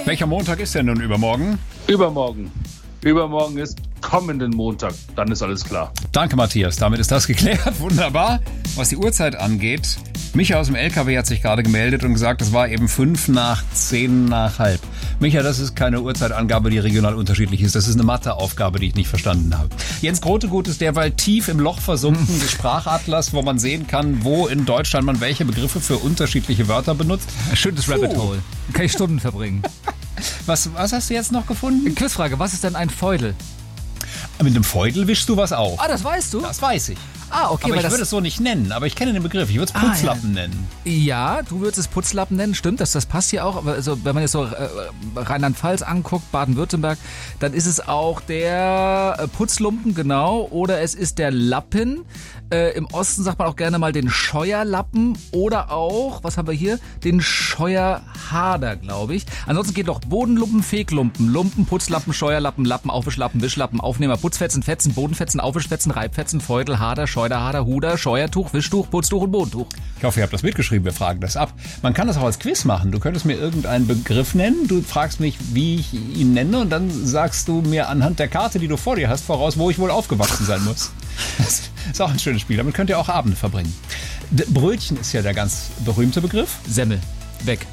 Welcher Montag ist denn nun übermorgen? Übermorgen. Übermorgen ist kommenden Montag. Dann ist alles klar. Danke, Matthias. Damit ist das geklärt. Wunderbar. Was die Uhrzeit angeht, Micha aus dem LKW hat sich gerade gemeldet und gesagt, es war eben 5 nach 10 nach halb. Micha, das ist keine Uhrzeitangabe, die regional unterschiedlich ist. Das ist eine Matheaufgabe, die ich nicht verstanden habe. Jens Grotegut ist derweil tief im Loch versunken des Sprachatlas, wo man sehen kann, wo in Deutschland man welche Begriffe für unterschiedliche Wörter benutzt. Ein schönes Rabbit Hole. Kann ich Stunden verbringen. Was hast du jetzt noch gefunden? Quizfrage, was ist denn ein Feudel? Mit einem Feudel wischst du was auf. Ah, das weißt du? Das weiß ich. Ah, okay. Aber weil ich würde es so nicht nennen, aber ich kenne den Begriff. Ich würde es Putzlappen nennen. Ja, du würdest es Putzlappen nennen, stimmt, das passt hier auch. Aber also, wenn man jetzt so Rheinland-Pfalz anguckt, Baden-Württemberg, dann ist es auch der Putzlumpen, genau, oder es ist der Lappen. Im Osten sagt man auch gerne mal den Scheuerlappen oder auch, was haben wir hier, den Scheuerhader, glaube ich. Ansonsten geht noch Bodenlumpen, Feglumpen, Lumpen, Putzlappen, Scheuerlappen, Lappen, Aufwischlappen, Wischlappen, Aufnehmer, Putzfetzen, Fetzen, Bodenfetzen, Aufwischfetzen, Reibfetzen, Feudel, Hader, Scheuderhader, Huder, Scheuertuch, Wischtuch, Putztuch und Bodentuch. Ich hoffe, ihr habt das mitgeschrieben, wir fragen das ab. Man kann das auch als Quiz machen. Du könntest mir irgendeinen Begriff nennen, du fragst mich, wie ich ihn nenne und dann sagst du mir anhand der Karte, die du vor dir hast, voraus, wo ich wohl aufgewachsen sein muss. Das ist auch ein schönes Spiel, damit könnt ihr auch Abende verbringen. Brötchen ist ja der ganz berühmte Begriff. Semmel, weg.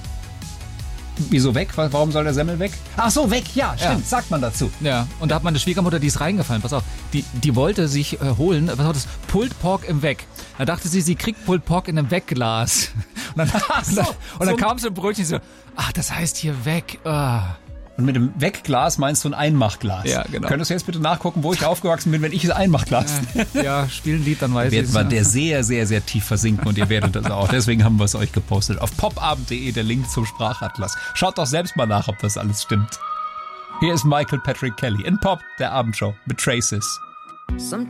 Wieso weg? Warum soll der Semmel weg? Ach so, weg, ja, stimmt, ja. Sagt man dazu. Ja, und da hat meine Schwiegermutter, die ist reingefallen, pass auf, die wollte sich holen, was war das? Pulled Pork im Weg. Da dachte sie kriegt Pulled Pork in einem Wegglas. Und dann kam so ein Brötchen so, ach, das heißt hier weg. Und mit dem Wegglas meinst du ein Einmachglas. Ja, genau. Könntest du jetzt bitte nachgucken, wo ich aufgewachsen bin, wenn ich es Einmachglas nenne? Ja, spiel ein Lied, dann weiß ich es. Wird man der sehr, sehr, sehr tief versinken und ihr werdet das auch. Deswegen haben wir es euch gepostet. Auf popabend.de der Link zum Sprachatlas. Schaut doch selbst mal nach, ob das alles stimmt. Hier ist Michael Patrick Kelly in Pop, der Abendshow mit Traces. Sometimes